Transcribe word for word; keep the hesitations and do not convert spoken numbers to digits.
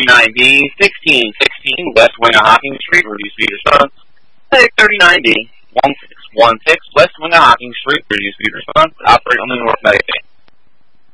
thirty-nine B, sixteen sixteen West Wing of Hocking Street, Reduced Feeder Sons. Six thirty-nine B, one six one six West Wing of Hocking Street, Reduced Feeder Sons. Operate on the North Medicaid.